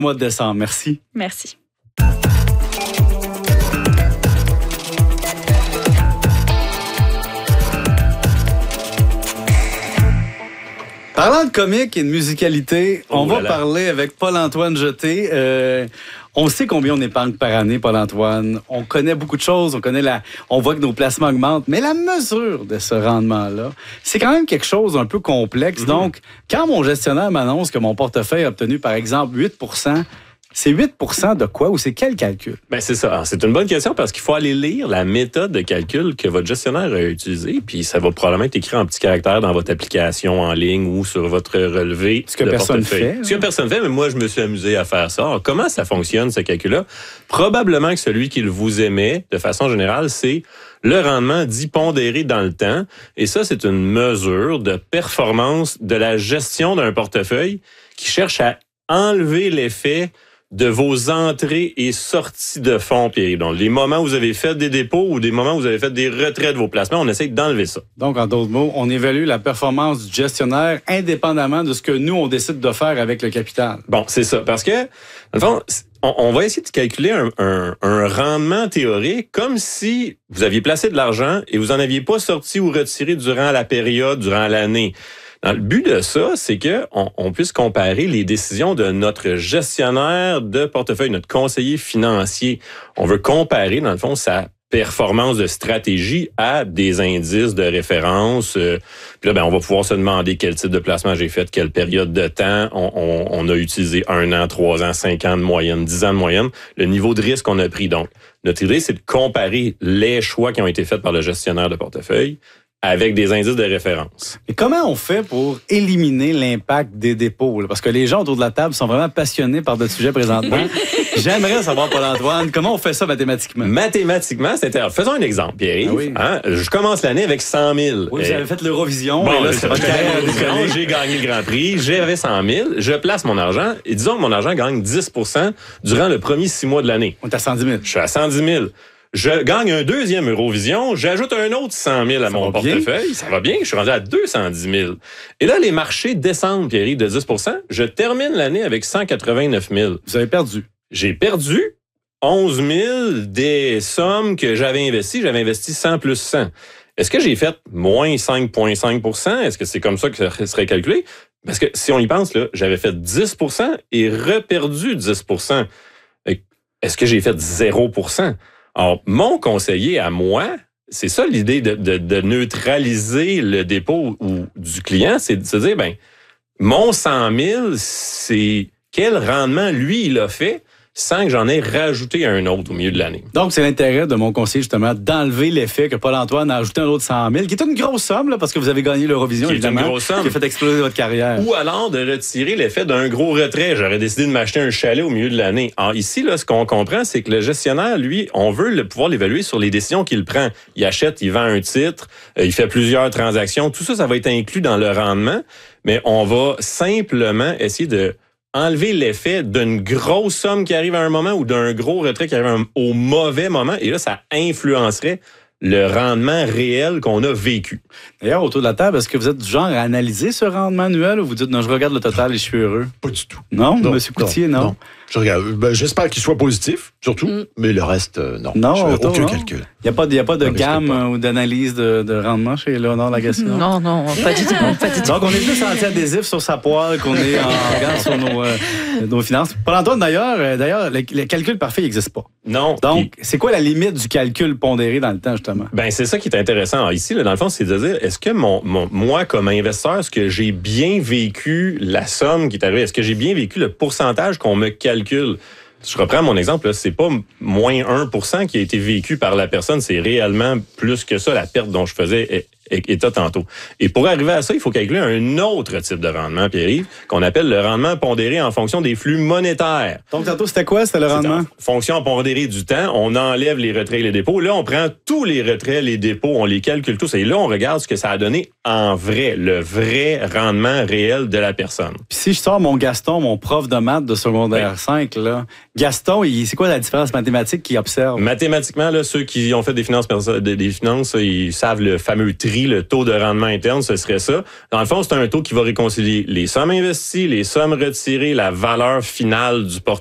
mois de décembre. Merci. Merci. Parlant de comique et de musicalité, on va parler avec Paul-Antoine Jeté. On sait combien on épargne par année, Paul-Antoine. On connaît beaucoup de choses, on voit que nos placements augmentent, mais la mesure de ce rendement-là, c'est quand même quelque chose d'un peu complexe. Donc, quand mon gestionnaire m'annonce que mon portefeuille a obtenu, par exemple, 8%, c'est 8% de quoi ou c'est quel calcul? Ben c'est ça. C'est une bonne question parce qu'il faut aller lire la méthode de calcul que votre gestionnaire a utilisée, puis ça va probablement être écrit en petits caractères dans votre application en ligne ou sur votre relevé. Ce que personne fait. Ce que personne fait, mais moi, je me suis amusé à faire ça. Alors, comment ça fonctionne, ce calcul-là? Probablement que celui qu'il vous émet, de façon générale, c'est le rendement dit pondéré dans le temps. Et ça, c'est une mesure de performance de la gestion d'un portefeuille qui cherche à enlever l'effet de vos entrées et sorties de fonds, Pierre. Donc, les moments où vous avez fait des dépôts ou des moments où vous avez fait des retraits de vos placements, on essaie d'enlever ça. Donc, en d'autres mots, on évalue la performance du gestionnaire indépendamment de ce que nous, on décide de faire avec le capital. Bon, c'est ça. Parce que, dans le fond, on va essayer de calculer un rendement théorique comme si vous aviez placé de l'argent et vous n'en aviez pas sorti ou retiré durant la période, durant l'année. Le but de ça, c'est que on puisse comparer les décisions de notre gestionnaire de portefeuille, notre conseiller financier. On veut comparer, dans le fond, sa performance de stratégie à des indices de référence. Puis là, on va pouvoir se demander quel type de placement j'ai fait, quelle période de temps. On a utilisé 1 an, 3 ans, 5 ans de moyenne, 10 ans de moyenne, le niveau de risque qu'on a pris. Donc, notre idée, c'est de comparer les choix qui ont été faits par le gestionnaire de portefeuille avec des indices de référence. Et comment on fait pour éliminer l'impact des dépôts? Là? Parce que les gens autour de la table sont vraiment passionnés par notre sujet présentement. J'aimerais savoir, Paul-Antoine, comment on fait ça mathématiquement? Mathématiquement, faisons un exemple, Pierre. Ah oui. Je commence l'année avec 100 000. Oui, vous avez fait l'Eurovision. Bon, et là, c'est votre carrière décollée. j'ai gagné le Grand Prix, j'avais 100 000, je place mon argent, et disons que mon argent gagne 10% durant le premier 6 mois de l'année. On est à 110 000. Je suis à 110 000. Je gagne un deuxième Eurovision, j'ajoute un autre 100 000 à mon portefeuille. Ça va bien, je suis rendu à 210 000. Et là, les marchés descendent, Pierre, de 10%. Je termine l'année avec 189 000. Vous avez perdu. J'ai perdu 11 000 des sommes que j'avais investies. J'avais investi 100 plus 100. Est-ce que j'ai fait moins 5,5 %? Est-ce que c'est comme ça que ça serait calculé? Parce que si on y pense, là, j'avais fait 10 % et reperdu 10 %. Est-ce que j'ai fait 0 %? Alors, mon conseiller à moi, c'est ça l'idée de neutraliser le dépôt du client, c'est de se dire, mon 100 000, c'est quel rendement, lui, il a fait sans que j'en ai rajouté un autre au milieu de l'année. Donc, c'est l'intérêt de mon conseiller, justement, d'enlever l'effet que Paul-Antoine a ajouté un autre 100 000, qui est une grosse somme, là, parce que vous avez gagné l'Eurovision, évidemment, une grosse somme, qui a fait exploser votre carrière. Ou alors de retirer l'effet d'un gros retrait. J'aurais décidé de m'acheter un chalet au milieu de l'année. Alors ici, là, ce qu'on comprend, c'est que le gestionnaire, lui, on veut pouvoir l'évaluer sur les décisions qu'il prend. Il achète, il vend un titre, il fait plusieurs transactions. Tout ça, ça va être inclus dans le rendement, mais on va simplement essayer de enlever l'effet d'une grosse somme qui arrive à un moment ou d'un gros retrait qui arrive au mauvais moment. Et là, ça influencerait le rendement réel qu'on a vécu. D'ailleurs, autour de la table, est-ce que vous êtes du genre à analyser ce rendement annuel ou vous dites, non, je regarde le total et je suis heureux? Pas du tout. Non, M. Coutier, non. Je regarde. J'espère qu'il soit positif, surtout, mais le reste, non. Non, aucun calcul. Il n'y a pas de gamme ou d'analyse de rendement chez Léonard Lagacé? Non, pas du tout. Donc, on est plus anti-adhésif sur sa poêle qu'on est en regard sur nos finances. Paul-Antoine, d'ailleurs, le calcul parfait n'existe pas. Non. Donc, c'est quoi la limite du calcul pondéré dans le temps, justement? C'est ça qui est intéressant. Alors, ici, là, dans le fond, c'est de dire, est-ce que moi, comme investisseur, est-ce que j'ai bien vécu la somme qui est arrivée? Est-ce que j'ai bien vécu le pourcentage qu'on me calcule? Je reprends mon exemple, là, c'est pas moins 1% qui a été vécu par la personne, c'est réellement plus que ça, la perte dont je faisais état tantôt. Et pour arriver à ça, il faut calculer un autre type de rendement, Pierre-Yves, qu'on appelle le rendement pondéré en fonction des flux monétaires. Donc, tantôt, c'était quoi? C'était le rendement? En fonction pondérée du temps, on enlève les retraits et les dépôts. Là, on prend tous les retraits, les dépôts, on les calcule tous. Et là, on regarde ce que ça a donné en vrai, le vrai rendement réel de la personne. Puis si je sors mon Gaston, mon prof de maths de secondaire 5, là, Gaston, c'est quoi la différence mathématique qu'il observe? Mathématiquement, là, ceux qui ont fait des finances, ils savent le fameux tri écrit le taux de rendement interne, ce serait ça. Dans le fond, c'est un taux qui va réconcilier les sommes investies, les sommes retirées, la valeur finale du portefeuille